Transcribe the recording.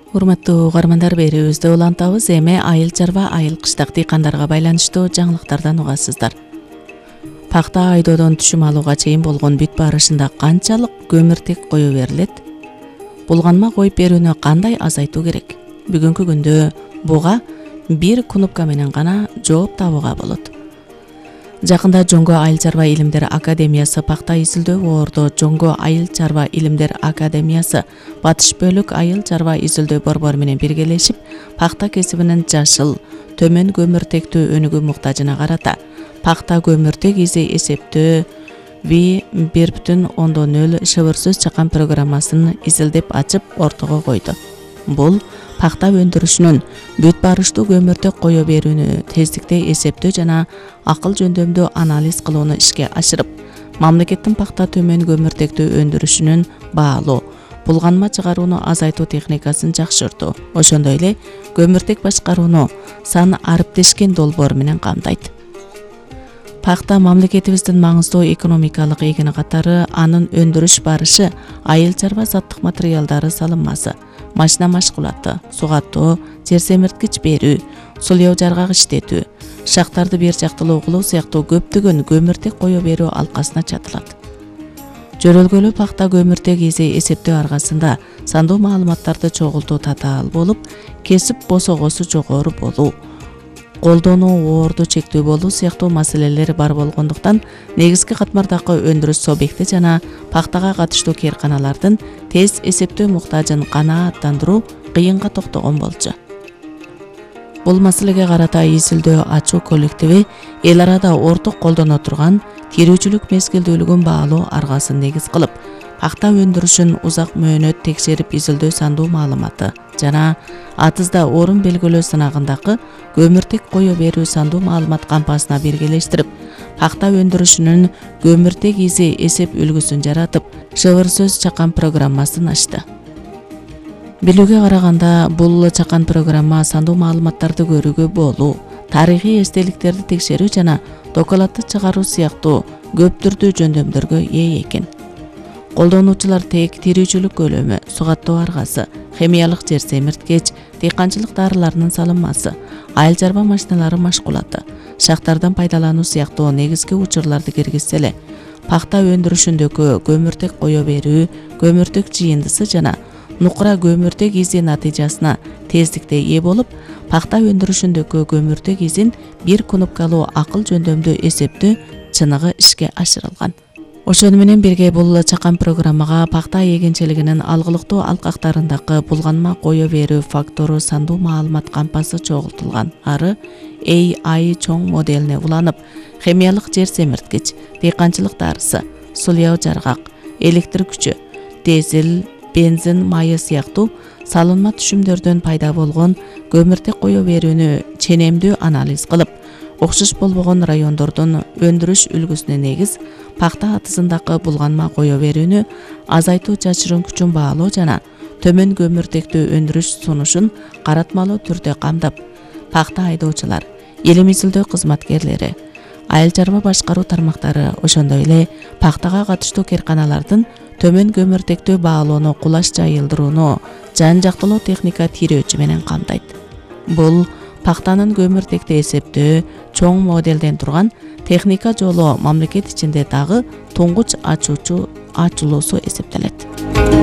Урматтуу угармандар, берүүбүздө улантабыз. Эми айыл чарба, айыл кыштак дыйкандарга байланыштуу жаңылыктардан угасыздар. Пакта айдоодон түшүм алууга чейин болгон бүт барышында канчалык көмүртек кое берилет? Булганма коюп берүүнү кандай азайтуу керек? Бүгүнкү күндө буга бир кнопка менен гана жооп табууга болот. Жакында Жоңго айыл чарба илимдер академиясы пакта изилдөө борбордо Жоңго айыл чарба илимдер академиясы Батыш бөлүк айыл чарба изилдөө борбору менен биргелешип, пакта кесибинин жашыл, төмөн көмүртектүү өнүгүү муктажына карата пакта көмүртек изи эсептөө V1.0 шыбырсыз чакан программасын изилдеп ачып ортого койду. Бул пакта өндүрүшүнүн бүт барыштуу көмүртек кое берүүнү тездикте эсептөө жана акыл жөндөмдүү анализ кылууну ишке ашырып, мамлекеттин пакта төмөн көмүртектүү өндүрүшүнүн баалоо, булганма чыгарууну азайтуу техникасын жакшыртуу, ошондой эле көмүртек башкарууну сан ариптешкен долбоор менен камтайт. Пакта мамлекетибиздин маңыздуу экономикалык эгини катары анын өндүрүш барышы айыл чарба заттык материалдары салынмасы, машина машкулаты, сугаттоо, жер семирткич берүү, сулуу жаргак иштетүү, шактарды бир жактылуу кылуу сыяктуу көптөгөн көмүртек кое берүү алкасына чатылат. Жөрөлгөлүү пакта көмүртек изи эсептөө аркасында сандуу маалыматтарды чогултуу татаал болуп, кесип босогосу жогору болуу, колдонуу оорду чектөө болуу сыяктуу маселелер бар болгондуктан негизги катмардагы өндүрүш субъекти жана пактага катыштуу кээрканалардын тез эсептөө муктажын канааттандыруу кыйынга токтогон болчу. Бул маселеге карата изилдөө ачуу коллективи эл арада орток колдоно турган тирүүчүлүк мезгилдүүлүгүн баалоо аргасын негиз кылып, пакта өндүрүшүн узак мөөнөт текшерип изилдөө сандуу маалыматы жана атызда орун белгилөө сынагындагы көмүртек кое берүү сандуу маалымат кампасына биргелештирип, пакта өндүрүшүнүн көмүртек изи эсеп үлгүсүн жаратып, шыбырсыз чакан программасын ачты. Билүүгө караганда, бул чакан программа сандуу маалыматтарды көрүүгө болуу, тарыхый эстеликтерди текшерүү жана докладты чыгаруу сыяктуу көп түрдүү жөндөмдөргө ээ экен. Колдонуучулар тек тирүүчүлүк көлөмү, сугаттоо аргасы, химиялык жер семирткеч, дыйканчылык дарыларынын салынмасы, айыл чарба машиналары машкулаты, шактардан пайдалануу сыяктуу негизги учурларды киргизсе эле, пакта өндүрүшүндөгү көмүртек кое берүү, көмүртек жыйындысы жана нукура көмүртек изи натыйжасына тездикте ээ болуп, пакта өндүрүшүндөгү көмүртек изин бир кнопкалуу акыл жөндөмдүү эсептөө чыныгы ишке ашырылган. Ошону менен бирге бул чакан программага пакта эгинчилигинин алгылыктуу алкактарындагы булганма кое берүү фактору сандуу маалымат кампасы чогултулган. Ары AI чоң моделине уланып, химиялык жер семирткич, дыйканчылык дарысы, сулуу жаргак, электр күчү, дизель, бензин майы сыяктуу салынма түшүмдөрдөн пайда болгон көмүртек кое берүүнү ченемдүү анализ кылып, окшош болбогон райондордун өндүрүш үлгүсүнө негиз пакта атызындагы булганма кое берүүнү азайтуу жашырын күчүн баалоо жана төмөн көмүртектүү өндүрүш сунушун каратмалуу түрдө камдап, пакта айдоочулар, илим изилдөө кызматкерлери, айыл чарба башкаруу тармактары, ошондой эле пактага катыштуу кээрканалардын төмөн көмүртектүү баалоону кулаш жайылдырууну жан жактылуу техника тирөөчү менен камтайт. Бул пактанын көмүртекти эсептөө чоң моделден турган техника жолу мамлекет ичинде дагы туңгуч ачуусу эсептелет.